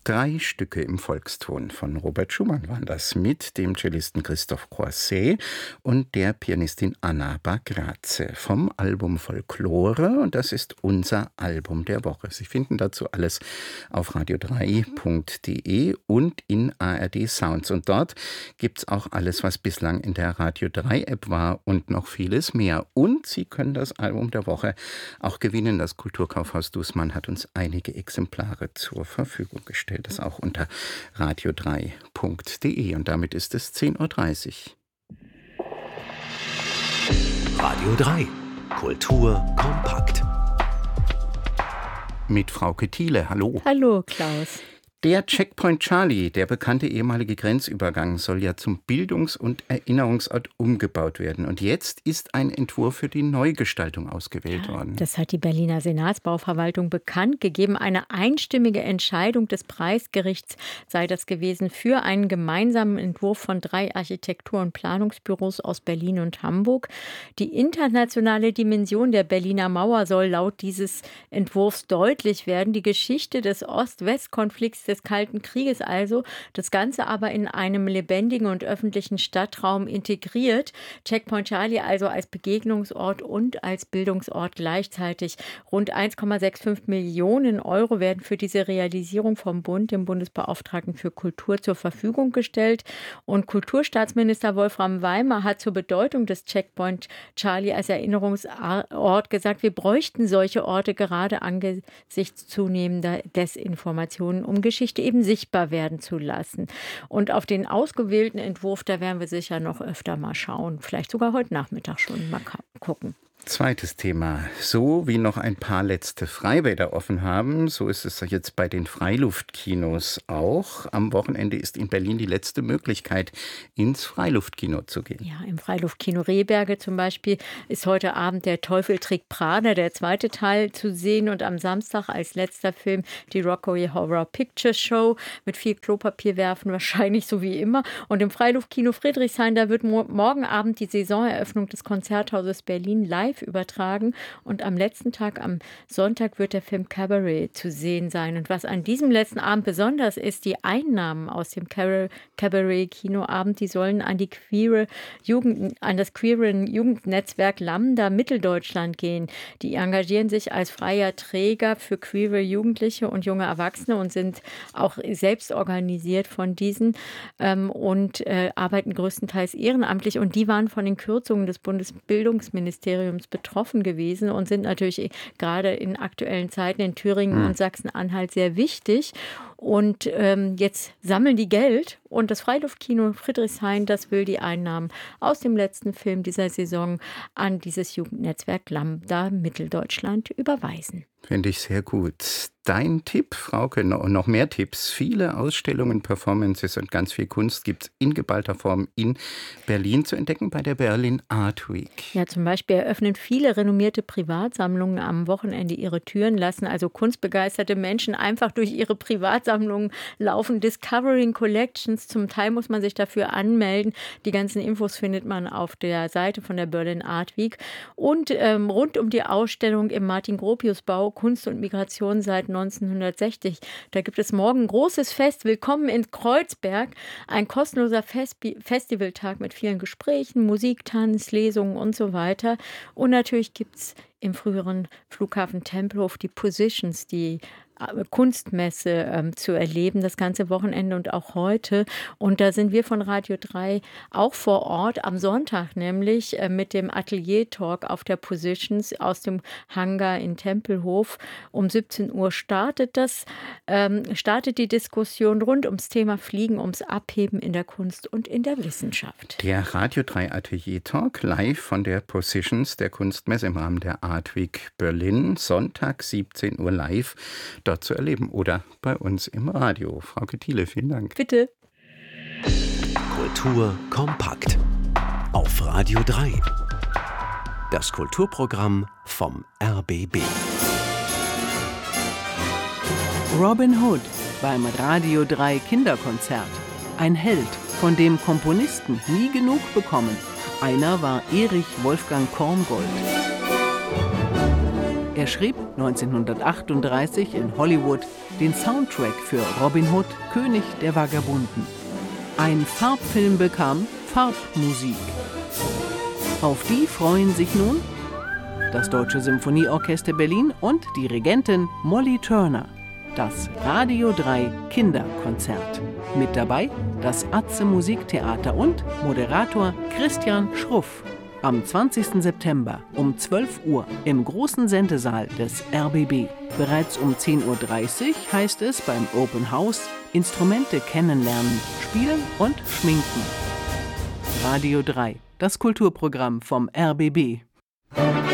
3 Stücke im Volkston von Robert Schumann waren das, mit dem Cellisten Christophe Croisset und der Pianistin Anna Bagraze vom Album Folklore, und das ist unser Album der Woche. Sie finden dazu alles auf radio3.de und in ARD Sounds, und dort gibt's auch alles, was bislang in der Radio 3 App war und noch vieles mehr. Und Sie können das Album der Woche auch gewinnen. Das Kulturkaufhaus Dußmann hat uns einige Exemplare zur Verfügung gestellt. Das auch unter radio3.de. Und damit ist es 10:30 Uhr. Radio 3. Kultur kompakt. Mit Frauke Thiele. Hallo. Hallo, Klaus. Der Checkpoint Charlie, der bekannte ehemalige Grenzübergang, soll ja zum Bildungs- und Erinnerungsort umgebaut werden. Und jetzt ist ein Entwurf für die Neugestaltung ausgewählt worden. Das hat die Berliner Senatsbauverwaltung bekannt gegeben. Eine einstimmige Entscheidung des Preisgerichts sei das gewesen für einen gemeinsamen Entwurf von 3 Architektur- und Planungsbüros aus Berlin und Hamburg. Die internationale Dimension der Berliner Mauer soll laut dieses Entwurfs deutlich werden. Die Geschichte des Ost-West-Konflikts des Kalten Krieges also, das Ganze aber in einem lebendigen und öffentlichen Stadtraum integriert. Checkpoint Charlie also als Begegnungsort und als Bildungsort gleichzeitig. Rund 1,65 Millionen Euro werden für diese Realisierung vom Bund, dem Bundesbeauftragten für Kultur, zur Verfügung gestellt. Und Kulturstaatsminister Wolfram Weimer hat zur Bedeutung des Checkpoint Charlie als Erinnerungsort gesagt, wir bräuchten solche Orte gerade angesichts zunehmender Desinformationen, um Geschichte eben sichtbar werden zu lassen. Und auf den ausgewählten Entwurf, da werden wir sicher noch öfter mal schauen. Vielleicht sogar heute Nachmittag schon mal gucken. Zweites Thema. So wie noch ein paar letzte Freibäder offen haben, so ist es jetzt bei den Freiluftkinos auch. Am Wochenende ist in Berlin die letzte Möglichkeit, ins Freiluftkino zu gehen. Ja, im Freiluftkino Rehberge zum Beispiel ist heute Abend Der Teufel trägt Prada, der 2. Teil, zu sehen. Und am Samstag als letzter Film die Rocky Horror Picture Show mit viel Klopapier werfen, wahrscheinlich so wie immer. Und im Freiluftkino Friedrichshain, da wird morgen Abend die Saisoneröffnung des Konzerthauses Berlin live übertragen, und am letzten Tag, am Sonntag, wird der Film Cabaret zu sehen sein. Und was an diesem letzten Abend besonders ist, die Einnahmen aus dem Cabaret-Kinoabend, die sollen an das queere Jugendnetzwerk Lambda Mitteldeutschland gehen. Die engagieren sich als freier Träger für queere Jugendliche und junge Erwachsene und sind auch selbst organisiert von diesen und arbeiten größtenteils ehrenamtlich. Und die waren von den Kürzungen des Bundesbildungsministeriums betroffen gewesen und sind natürlich gerade in aktuellen Zeiten in Thüringen und Sachsen-Anhalt sehr wichtig. Und jetzt sammeln die Geld, und das Freiluftkino Friedrichshain, das will die Einnahmen aus dem letzten Film dieser Saison an dieses Jugendnetzwerk Lambda Mitteldeutschland überweisen. Finde ich sehr gut. Dein Tipp, Frauke, noch mehr Tipps. Viele Ausstellungen, Performances und ganz viel Kunst gibt es in geballter Form in Berlin zu entdecken bei der Berlin Art Week. Ja, zum Beispiel eröffnen viele renommierte Privatsammlungen am Wochenende ihre Türen, lassen also kunstbegeisterte Menschen einfach durch ihre Privatsammlungen laufen. Discovering Collections, zum Teil muss man sich dafür anmelden. Die ganzen Infos findet man auf der Seite von der Berlin Art Week. Und rund um die Ausstellung im Martin-Gropius-Bau Kunst und Migration seit 1960. Da gibt es morgen ein großes Fest. Willkommen in Kreuzberg. Ein kostenloser Festivaltag mit vielen Gesprächen, Musik, Tanz, Lesungen und so weiter. Und natürlich gibt es im früheren Flughafen Tempelhof die Positions, die Kunstmesse zu erleben, das ganze Wochenende und auch heute. Und da sind wir von Radio 3 auch vor Ort, am Sonntag nämlich, mit dem Atelier-Talk auf der Positions aus dem Hangar in Tempelhof. Um 17 Uhr startet die Diskussion rund ums Thema Fliegen, ums Abheben in der Kunst und in der Wissenschaft. Der Radio 3 Atelier-Talk live von der Positions der Kunstmesse im Rahmen der Art Week Berlin, Sonntag 17 Uhr live dort zu erleben oder bei uns im Radio. Frauke Thiele, vielen Dank. Bitte. Kultur kompakt. Auf Radio 3. Das Kulturprogramm vom RBB. Robin Hood beim Radio 3 Kinderkonzert. Ein Held, von dem Komponisten nie genug bekommen. Einer war Erich Wolfgang Korngold. Er schrieb 1938 in Hollywood den Soundtrack für Robin Hood, König der Vagabunden. Ein Farbfilm bekam Farbmusik. Auf die freuen sich nun das Deutsche Symphonieorchester Berlin und Dirigentin Molly Turner. Das Radio 3 Kinderkonzert. Mit dabei das Atze Musiktheater und Moderator Christian Schruff. Am 20. September um 12 Uhr im großen Sendesaal des RBB. Bereits um 10.30 Uhr heißt es beim Open House Instrumente kennenlernen, spielen und schminken. Radio 3, das Kulturprogramm vom RBB.